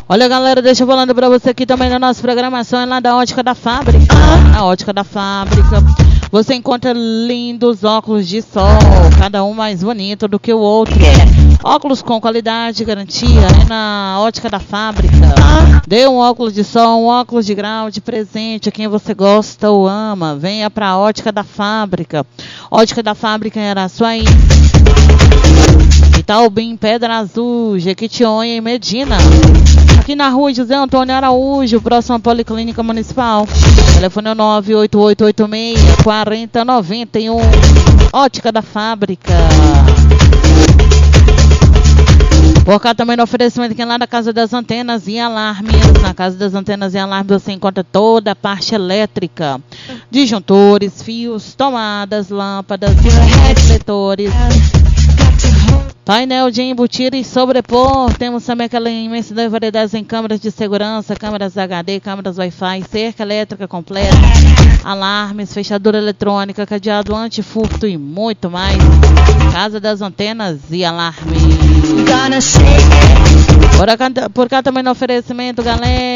Olha, galera, deixa eu falando pra você aqui também na nossa programação, é lá da Ótica da Fábrica. Na Ótica da Fábrica você encontra lindos óculos de sol, cada um mais bonito do que o outro. Óculos com qualidade e garantia é na Ótica da Fábrica. Dê um óculos de sol, um óculos de grau de presente a quem você gosta ou ama. Venha pra Ótica da Fábrica. Ótica da Fábrica em Araçuaí, Itaubim, Pedra Azul, Jequitinhonha e Medina. Aqui na rua José Antônio Araújo, próximo à Policlínica Municipal. Telefone é 98886-4091. Ótica da Fábrica. Por cá também no oferecimento aqui lá da Casa das Antenas e Alarmes. Na Casa das Antenas e Alarmes você encontra toda a parte elétrica. Disjuntores, fios, tomadas, lâmpadas, refletores. Painel de embutir e sobrepor. Temos também aquela imensa variedade em câmeras de segurança, câmeras HD, câmeras Wi-Fi, cerca elétrica completa, alarmes, fechadura eletrônica, cadeado antifurto e muito mais. Casa das Antenas e Alarmes. Por cá também no oferecimento, galera.